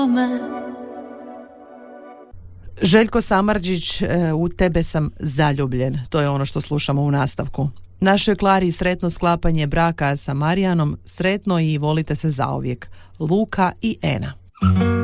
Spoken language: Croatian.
Željko Samardžić, u tebe sam zaljubljen. To je ono što slušamo u nastavku. Našoj Klari sretno sklapanje braka sa Marijanom, sretno i volite se zauvijek. Luka i Ena.